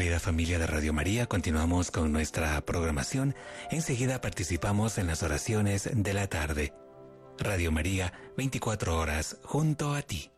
Querida familia de Radio María, continuamos con nuestra programación. Enseguida participamos en las oraciones de la tarde. Radio María, 24 horas junto a ti.